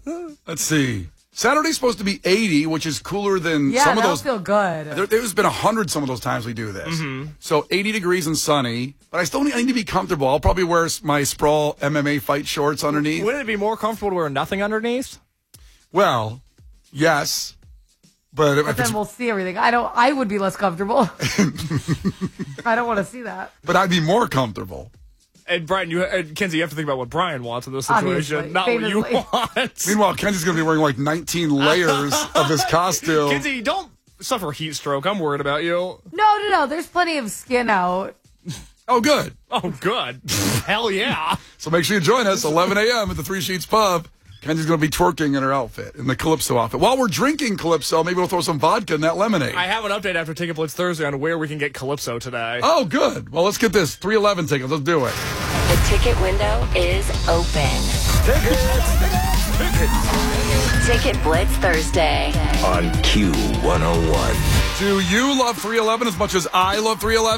Let's see. Saturday's supposed to be 80, which is cooler than Yeah, some of that'll those. feel good. There's been 100 some of those times we do this. So 80 degrees and sunny, but I need to be comfortable. I'll probably wear my Sprawl MMA fight shorts underneath. Wouldn't it be more comfortable to wear nothing underneath? Well, yes. But then we'll see everything. I would be less comfortable. I don't want to see that. But I'd be more comfortable. And Brian, Kenzie, you have to think about what Brian wants in this situation, Obviously, not famously. what you want. Meanwhile, Kenzie's going to be wearing like 19 layers of his costume. Kenzie, don't suffer heat stroke. I'm worried about you. No. There's plenty of skin out. Oh, good. Oh, good. Hell yeah. So make sure you join us 11 a.m. at the Three Sheets Pub. Kenzie's going to be twerking in her outfit, in the Calypso outfit. While we're drinking Calypso, maybe we'll throw some vodka in that lemonade. I have an update after Ticket Blitz Thursday on where we can get Calypso today. Oh, good. Well, let's get this. 311 tickets. Let's do it. The ticket window is open. Ticket Blitz Thursday on Q101. Do you love 311 as much as I love 311?